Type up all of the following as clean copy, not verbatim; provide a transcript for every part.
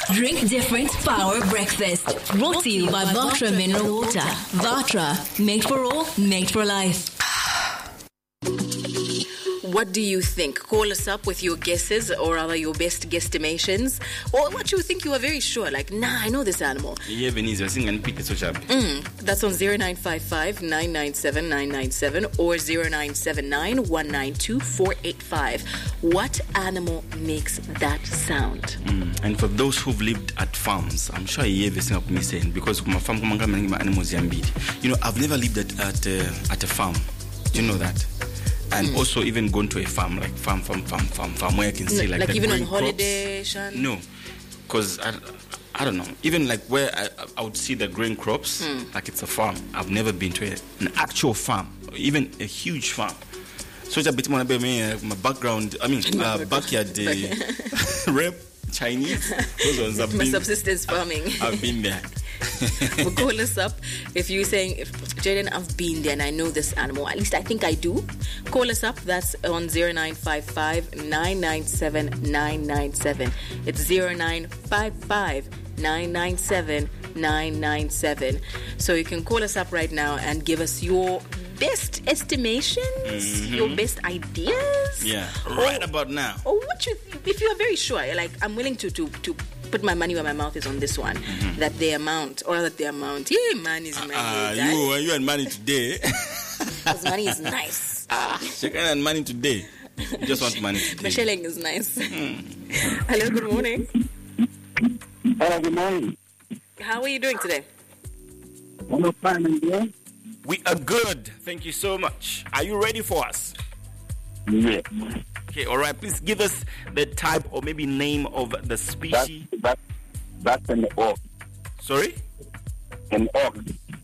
Drink different, power breakfast. Brought to you by Vatra Mineral Water. Vatra, made for all, made for life. What do you think? Call us up with your guesses or rather your best guesstimations, or what you think you are very sure, like, I know this animal. Yeah, Venice, you're singing and pick it so sharp. That's on 0955 997 997 or 0979 192 485. What animal makes that sound? And for those who've lived at farms, I'm sure you hear up me saying, because my farm, my animals, I've never lived at a farm. Do you know that? And also even gone to a farm, like farm, where I can see like even on crops. holiday, Sean? No, because I don't know. Even like where I would see the grain crops, like it's a farm. I've never been to an actual farm, even a huge farm. So it's a bit more about my background. I mean, backyard rep Chinese. Those ones have been subsistence farming. I've been there. Well, call us up if you're saying, Jaden, I've been there and I know this animal. At least I think I do. Call us up. That's on 0955 997 997. It's 0955 997 997. So you can call us up right now and give us your best estimations, your best ideas. Yeah, right about now. Or what you, if you are very sure, like, I'm willing to put my money where my mouth is on this one, that the amount, yeah, money is my head. You and money today. Because money is nice. She can't earn money today. You just want money today. The shelling is nice. Hello, good morning. Hello, good morning. How are you doing today? I'm fine, and you? We are good. Thank you so much. Are you ready for us? Yeah. Okay, all right. Please give us the type or maybe name of the species. That's an oak. Sorry? An oak.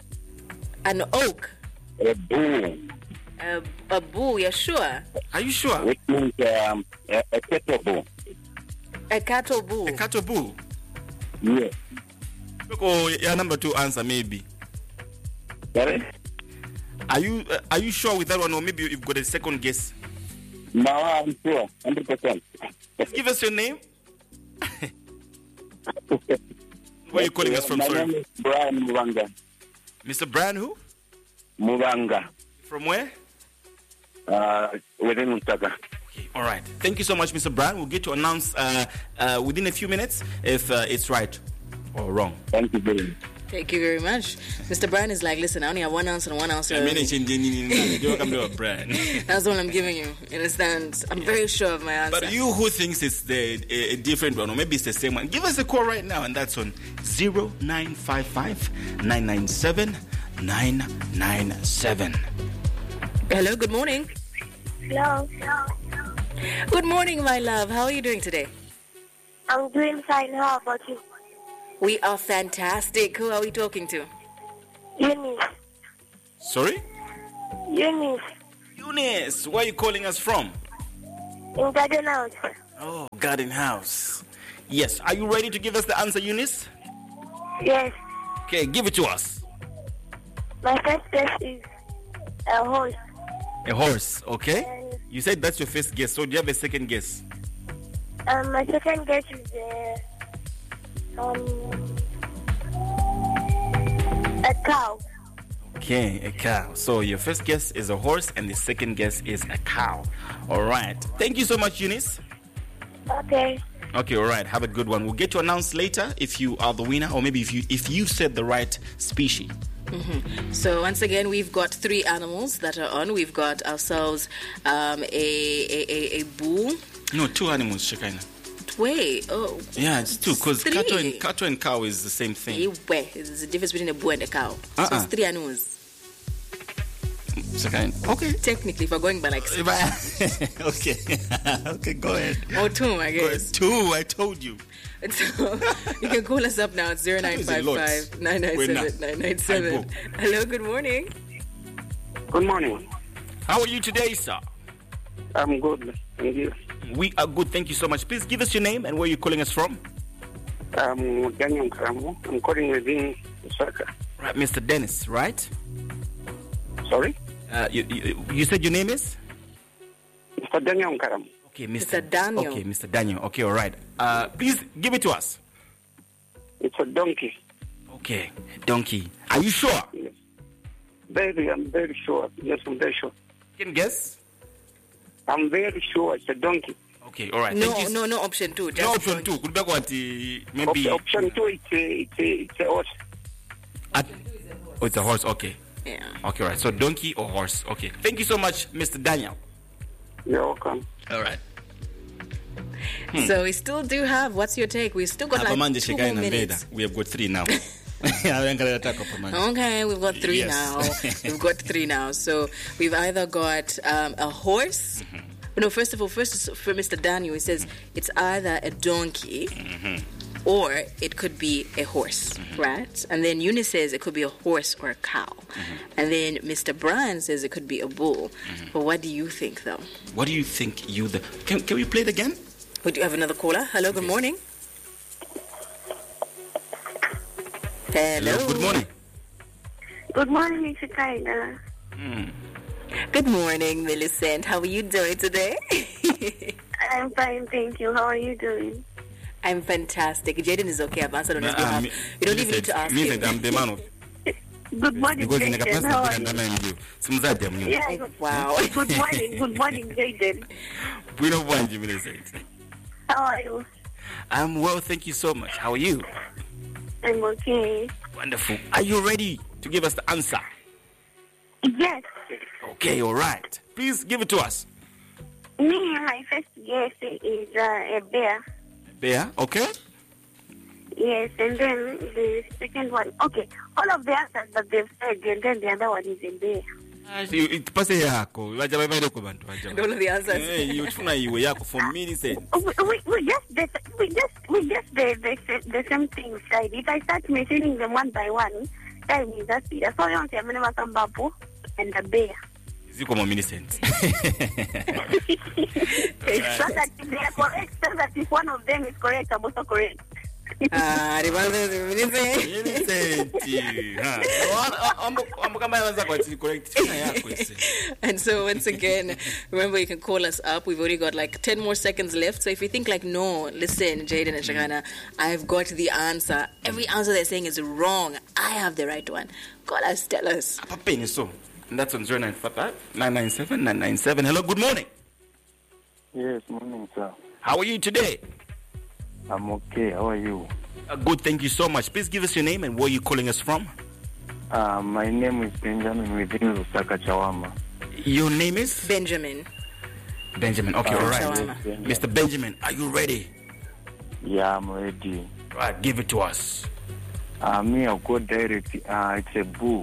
An oak. A bull. A bull, you're sure? Are you sure? Which means a cattle bull. A cattle bull. A cattle bull? Yeah. Look, oh, your number 2 answer maybe. Sorry? Are you sure with that one, or maybe you've got a second guess? No, I'm sure, 100%. Give us your name. Where are you calling us from? My Sorry. name is Brian Muvanga. Mr. Brian who? Muvanga. From where? Within Utaka. Okay, all right. Thank you so much, Mr. Brian. We'll get to announce within a few minutes if it's right or wrong. Thank you very much. Thank you very much. Mr. Brian is like, listen, I only have one answer and one answer. That's all I'm giving you. You understand? I'm very sure of my answer. But you who thinks it's a different one, or maybe it's the same one, give us a call right now, and that's on 0955 997 997. Hello, good morning. Hello. Good morning, my love. How are you doing today? I'm doing fine. How about you? We are fantastic. Who are we talking to? Eunice. Sorry? Eunice. Eunice, where are you calling us from? In Garden House. Oh, Garden House. Yes. Are you ready to give us the answer, Eunice? Yes. Okay, give it to us. My first guess is a horse. A horse, okay? You said that's your first guess, so do you have a second guess? My second guess is a cow. Okay, a cow. So your first guess is a horse and the second guess is a cow. All right. Thank you so much, Eunice. Okay. Okay, all right. Have a good one. We'll get to announce later if you are the winner, or maybe if you said the right species. So once again, we've got 3 animals that are on. We've got ourselves a bull. No, 2 animals, Shekinah. Wait, oh. Yeah, it's 2, because 3. cattle and cow is the same thing. There's a difference between a bull and a cow. So it's 3 animals. Shekinah. Okay. Technically, if we're going by like 6. Okay. Okay, go ahead. Or 2, I guess. 2, I told you. So you can call us up now at 0955 997 997. Hello, good morning. Good morning. How are you today, sir? I'm good. Thank you. We are good. Thank you so much. Please give us your name and where you're calling us from. Daniel Karamo. I'm calling within Osaka. Right, Mr. Dennis, right? Sorry? You said your name is? Mr. Daniel Karamo. Okay, Mr. Daniel. Okay, Mr. Daniel. Okay, all right. Please give it to us. It's a donkey. Okay, donkey. Are you sure? Yes. I'm very sure. Yes, I'm very sure. You can guess? I'm very sure it's a donkey. Okay, all right. No option 2. No option 2. Could be what maybe Option 2, it's a horse. Oh, it's a horse. Okay. Yeah. Okay, right. So donkey or horse. Okay. Thank you so much, Mr. Daniel. You're welcome. All right. So we still do have. What's your take? We still got like 2 more minutes. We have got 3 now. Okay, we've got 3 now. We've got 3 now. So we've either got a horse. No, first for Mr. Daniel, he says it's either a donkey or it could be a horse, right? And then Eunice says it could be a horse or a cow. And then Mr. Brian says it could be a bull. But what do you think, though? What do you think Can we play it again? We do have another caller. Hello, good morning. Hello. Good morning. Good morning, Mr. Kaina. Good morning, Millicent. How are you doing today? I'm fine, thank you. How are you doing? I'm fantastic. Jaden is okay. I've answered on his behalf. You don't even need to ask him. I'm the man of... Good morning, Jaden. How are you? Yeah, wow. Good morning, Jaden. How are you? I'm well, thank you so much. How are you? I'm okay. Wonderful. Are you ready to give us the answer? Yes. Okay, all right. Please give it to us. My first guess is a bear. Bear, okay? Yes, and then the second one. Okay, all of the answers that they've said, and then the other one is a bear. It pass yako. All of the answers. For me, We just the same thing, right? If I start mentioning them one by one, time is that speed. So you want to have a sambapo and a bear. Is it common Millicent? So that if they are correct, so that if one of them is correct, I'm also correct. And so once again, remember you can call us up. We've only got like 10 more seconds left. So if you think like, no, listen, Jaden and Shakana, I've got the answer. Every answer they're saying is wrong. I have the right one. Call us, tell us. And that's on 0955 997 997. Hello, good morning. Yes, morning, sir. How are you today? I'm okay. How are you? Good, thank you so much. Please give us your name and where you're calling us from. My name is Benjamin within Lusaka, Chawama. Your name is? Benjamin. Benjamin, okay, all right. Yes, Mr. Benjamin, are you ready? Yeah, I'm ready. Right, give it to us. Me, I'll go direct. It's a bull.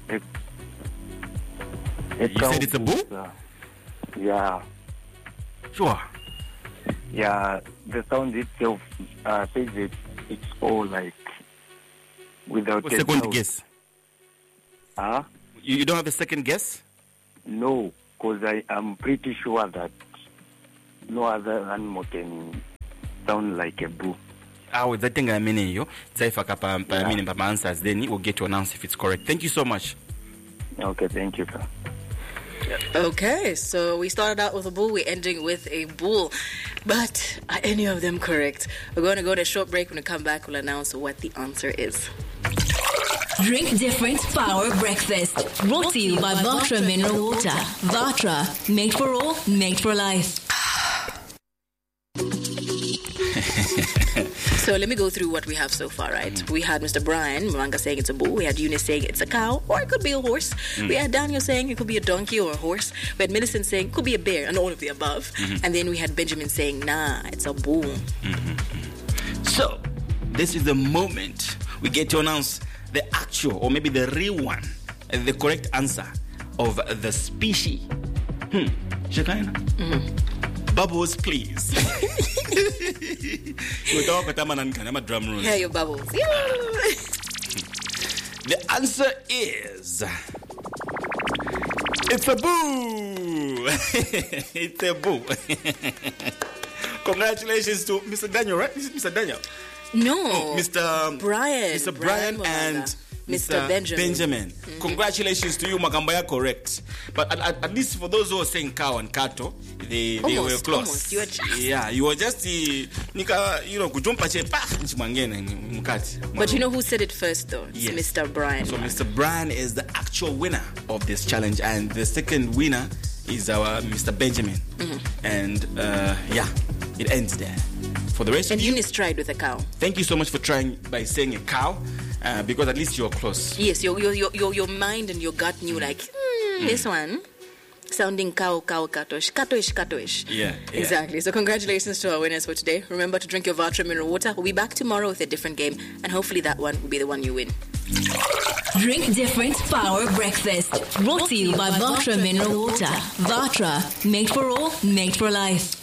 You said it's a bull? Yeah. Sure. Yeah, the sound itself says that it's all like without a second sound. guess. Huh? You don't have a second guess? No, because I'm pretty sure that no other animal can sound like a bull. That thing I mean you. I mean my answers. Then we'll get to announce if it's correct. Thank you so much. Okay, thank you, sir. Okay, so we started out with a bull, we're ending with a bull. But are any of them correct? We're going to go to a short break. When we come back, we'll announce what the answer is. Drink Different Power Breakfast. Brought to you by Vatra Mineral Water. Vatra, made for all, made for life. So let me go through what we have so far, right? We had Mr. Brian Mwanga saying it's a bull. We had Eunice saying it's a cow, or it could be a horse. We had Daniel saying it could be a donkey or a horse. We had Millicent saying it could be a bear, and all of the above. And then we had Benjamin saying, nah, it's a bull. So, this is the moment we get to announce the actual, or maybe the real one, the correct answer of the species. Shakaina? Bubbles, please. Drum roll. Hear your bubbles. The answer is... It's a boo! It's a boo. Congratulations to Mr. Daniel, right? Is it Mr. Daniel? No. Oh, Mr. Brian. Mr. Brian and Mr. Benjamin. Congratulations to you, Makambaya, correct. But at least for those who are saying cow and cattle, they were close. Almost. You were just. Yeah, you were just kujumpa chepa nchimangene mkati. But you know who said it first, though? It's Yes. Mr. Brian. So Mr. Brian is the actual winner of this challenge, and the second winner is our Mr. Benjamin. And it ends there. For the rest And of you, Eunice tried with a cow. thank you so much for trying by saying a cow, because at least you're close. Yes, your mind and your gut knew, like, this one sounding cow, katoish. Yeah. Exactly. So congratulations to our winners for today. Remember to drink your Vatra mineral water. We'll be back tomorrow with a different game, and hopefully that one will be the one you win. Drink Different Power Breakfast. Brought to you by Vatra Mineral Water. Vatra, made for all, made for life.